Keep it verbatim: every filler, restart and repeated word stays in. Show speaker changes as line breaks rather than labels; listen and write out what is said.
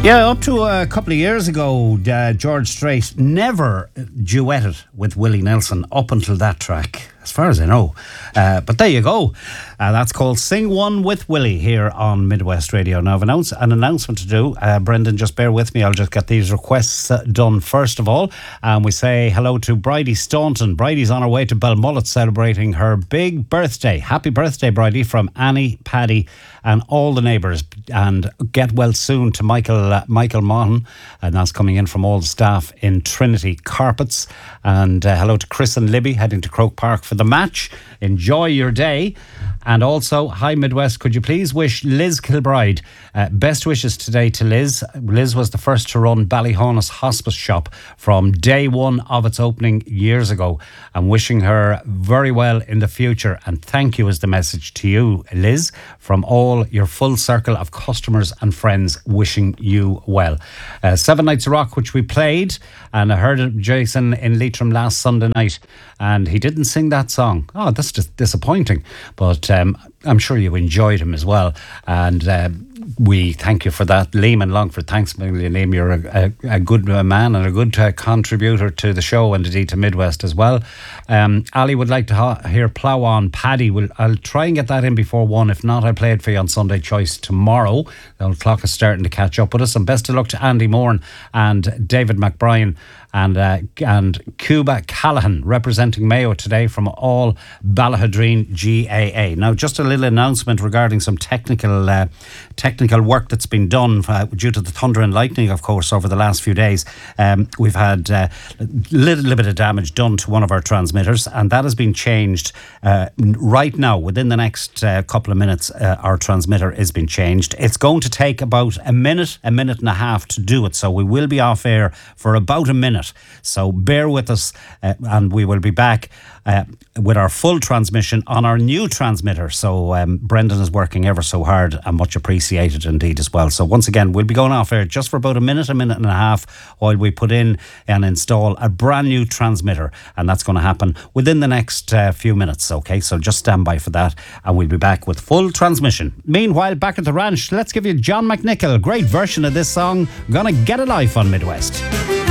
Yeah, up to a couple of years ago, uh, George Strait never duetted with Willie Nelson up until that track, as far as I know. Uh, but there you go. Uh, that's called Sing One with Willie here on Midwest Radio. Now, I've announced an announcement to do. Uh, Brendan, just bear with me. I'll just get these requests uh, done first of all. And we say hello to Bridie Staunton. Bridie's on her way to Belmullet celebrating her big birthday. Happy birthday, Bridie, from Annie, Paddy, and all the neighbours. And get well soon to Michael uh, Michael Mahon, and that's coming in from all the staff in Trinity Carpets. And uh, hello to Chris and Libby heading to Croke Park for the match. Enjoy your day. And also, hi Midwest, could you please wish Liz Kilbride uh, best wishes today to Liz. Liz was the first to run Ballyhonus Hospice Shop from day one of its opening years ago. I'm wishing her very well in the future, and thank you is the message to you, Liz, from all your full circle of customers and friends wishing you well. Uh, Seven Nights of Rock, which we played, and I heard Jason in Leitrim last Sunday night, and he didn't sing that song. Oh, that's just disappointing. But um, I'm sure you enjoyed him as well. And uh, we thank you for that. Liam and Longford, thanks million, Liam. You're a, a, a good man and a good uh, contributor to the show and indeed to Midwest as well. Um, Ali would like to ha- hear Plough On. Paddy, will, I'll try and get that in before one. If not, I'll play it for you on Sunday Choice tomorrow. The clock is starting to catch up with us. And best of luck to Andy Moran and David McBrien and uh, and Cuba Callahan representing Mayo today from all Ballahadreen G A A. Now, just a little announcement regarding some technical uh, technical work that's been done uh, due to the thunder and lightning, of course, over the last few days. Um, we've had uh, a little, little bit of damage done to one of our transmitters, and that has been changed uh, right now. Within the next uh, couple of minutes, uh, our transmitter is being changed. It's going to take about a minute, a minute and a half to do it, so we will be off air for about a minute. So bear with us, uh, and we will be back uh, with our full transmission on our new transmitter. So um, Brendan is working ever so hard, and much appreciated indeed as well. So once again, we'll be going off air just for about a minute, a minute and a half, while we put in and install a brand new transmitter, and that's going to happen within the next uh, few minutes. Okay, so just stand by for that, and we'll be back with full transmission. Meanwhile, back at the ranch, let's give you John McNichol. Great version of this song, Gonna Get a Life on Midwest.